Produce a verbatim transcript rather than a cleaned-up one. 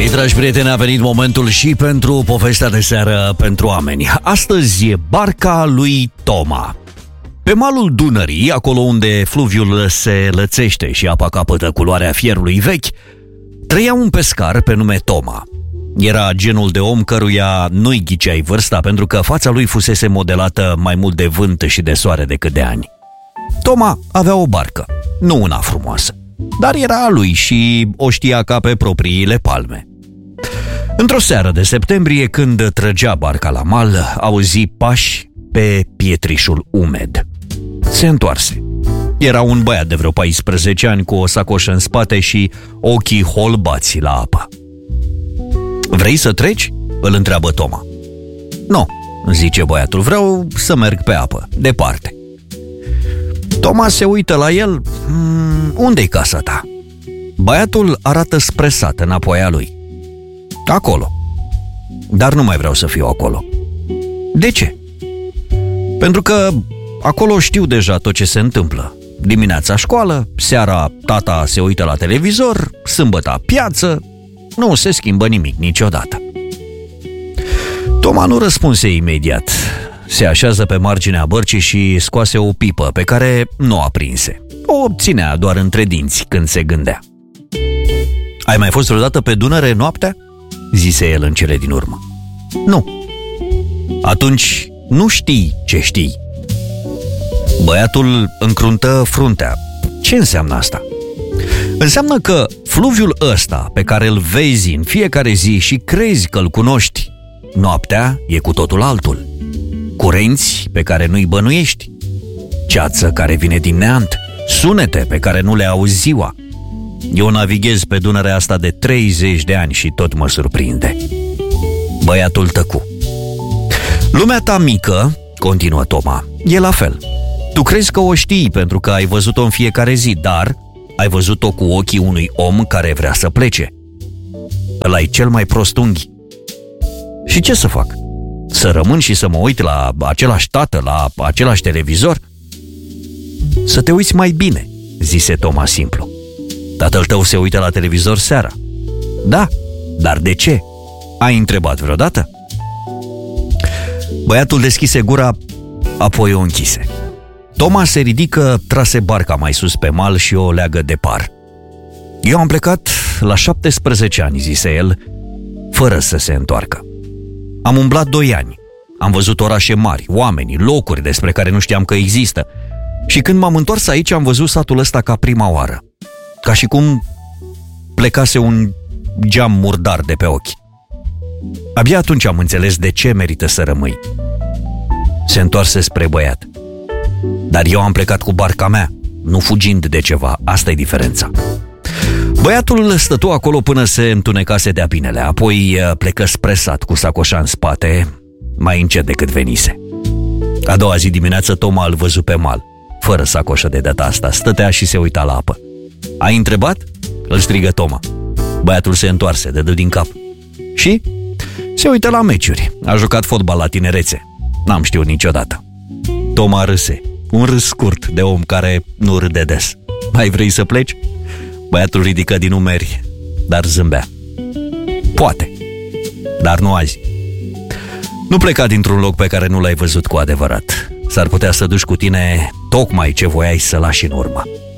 Ei, dragi prieteni, a venit momentul și pentru povestea de seară pentru oameni. Astăzi e barca lui Toma. Pe malul Dunării, acolo unde fluviul se lățește și apa capătă culoarea fierului vechi, trăia un pescar pe nume Toma. Era genul de om căruia nu-i ghiceai vârsta, pentru că fața lui fusese modelată mai mult de vânt și de soare decât de ani. Toma avea o barcă, nu una frumoasă, dar era a lui și o știa ca pe propriile palme. Într-o seară de septembrie, când trăgea barca la mal, auzi pași pe pietrișul umed. Se întoarse. Era un băiat de vreo paisprezece ani cu o sacoșă în spate și ochii holbați la apă. "Vrei să treci?" îl întreabă Toma. "Nu," zice băiatul, "vreau să merg pe apă, departe." Toma se uită la el. "Unde-i casa ta?" Băiatul arată spre sat, înapoi a lui. "Acolo." "Dar nu mai vreau să fiu acolo." "De ce?" "Pentru că acolo știu deja tot ce se întâmplă. Dimineața școală, seara tata se uită la televizor, sâmbătă piață, nu se schimbă nimic niciodată." Toma nu răspunse imediat. Se așează pe marginea bărcii și scoase o pipă pe care nu o aprinse. O ținea doar între dinți când se gândea. "Ai mai fost vreodată pe Dunăre noaptea?" zise el în cele din urmă. "Nu." "Atunci nu știi ce știi." Băiatul încruntă fruntea. "Ce înseamnă asta?" "Înseamnă că fluviul ăsta pe care îl vezi în fiecare zi și crezi că îl cunoști, noaptea e cu totul altul. Curenți pe care nu-i bănuiești, ceață care vine din neant, sunete pe care nu le auzi ziua. Eu navighez pe Dunărea asta de treizeci de ani și tot mă surprinde." Băiatul tăcu. "Lumea ta mică," continuă Toma, "e la fel. Tu crezi că o știi pentru că ai văzut-o în fiecare zi, dar ai văzut-o cu ochii unui om care vrea să plece. Ăla-i cel mai prost unghi. Și ce să fac? Să rămân și să mă uit la același tată, la același televizor?" "Să te uiți mai bine," zise Toma simplu. "Tatăl tău se uită la televizor seara." "Da, dar de ce? Ai întrebat vreodată?" Băiatul deschise gura, apoi o închise. Toma se ridică, trase barca mai sus pe mal și o leagă de par. "Eu am plecat la șaptesprezece ani," zise el, fără să se întoarcă. "Am umblat doi ani. Am văzut orașe mari, oameni, locuri despre care nu știam că există. Și când m-am întors aici, am văzut satul ăsta ca prima oară. Ca și cum plecase un geam murdar de pe ochi. Abia atunci am înțeles de ce merită să rămâi." Se întoarse spre băiat. "Dar eu am plecat cu barca mea, nu fugind de ceva, asta e diferența." Băiatul stătu acolo până se întunecase de-a binele, apoi plecă spre sat cu sacoșa în spate, mai încet decât venise. A doua zi dimineață Toma îl văzu pe mal, fără sacoșă de data asta, stătea și se uita la apă. "Ai întrebat?" îl strigă Toma. Băiatul se întoarse, dădu din cap. "Și?" "Se uită la meciuri, a jucat fotbal la tinerețe. N-am știut niciodată." Toma râse, un râs scurt de om care nu râde des. "Mai vrei să pleci?" Băiatul ridică din umeri, dar zâmbea. "Poate, dar nu azi. Nu pleca dintr-un loc pe care nu l-ai văzut cu adevărat. S-ar putea să duci cu tine tocmai ce voiai să lași în urmă."